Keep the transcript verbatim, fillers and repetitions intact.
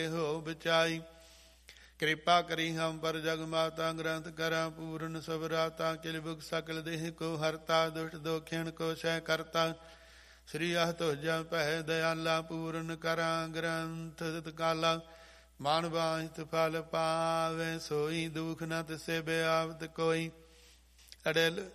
ਹੋ ਬਚਾਈ। ਕਿਰਪਾ ਕਰੀ ਹਮ ਪਰ ਜਗ ਮਾਤਾ ਗ੍ਰੰਥ ਕਰਾਂ ਪੂਰਨ ਸਬਰਾਤਾ। ਕਿਲ ਬੁਖ ਸਕਲ ਦੇਹ ਕੋ ਹਰਤਾ ਦੁਸ਼ਟ ਦੋਖਿਣ ਕੋ ਸਹਿ ਕਰਤਾ। ਸ੍ਰੀ ਅਹ ਤੁਜਾ ਪਹਿ ਦਇਆਲਾ ਪੂਰਨ ਕਰਾਂ ਗ੍ਰੰਥ ਕਾਲਾ। ਮਨ ਬਾਹਿਤ ਫਲ ਪਾਵੇ ਸੋਈ ਦੁਖ ਨ ਤਿਸੇ ਬਿਆਵਤ ਕੋਈ। ਅੜਿਲ